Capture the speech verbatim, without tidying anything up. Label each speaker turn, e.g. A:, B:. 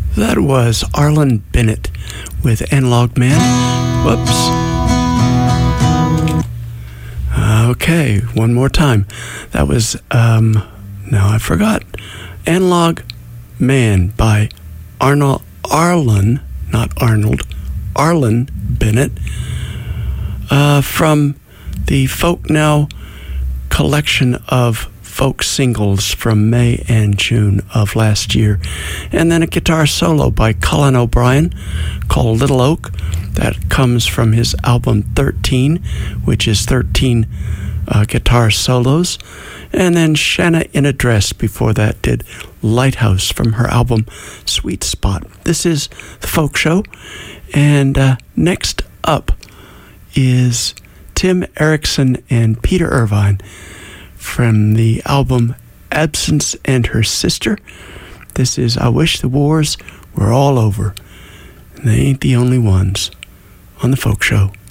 A: That was Arlen Bennett with Analog Man. Whoops. Okay, one more time. That was, um, now I forgot. Analog Man by Arnold, Arlen, not Arnold, Arlen Bennett, uh, from the Folk Now collection of folk singles from May and June of last year. And then a guitar solo by Colin O'Brien called Little Oak. That comes from his album thirteen, which is thirteen uh, guitar solos. And then Shanna in a Dress before that did Lighthouse from her album Sweet Spot. This is The Folk Show. And uh, next up is Tim Erickson and Peter Irvine from the album Absence and Her Sister. This is I Wish the Wars Were All Over. And they ain't the only ones on The Folk Show.